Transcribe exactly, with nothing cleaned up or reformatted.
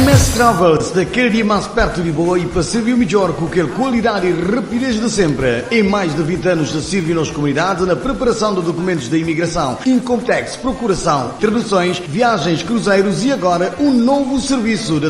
Nesse Travels, daquele dia mais perto de boa e para servir melhor com aquela qualidade e rapidez de sempre. Em mais de vinte anos de servir nas comunidades na preparação de documentos da imigração, Incomtex, procuração, traduções, viagens, cruzeiros e agora um novo serviço de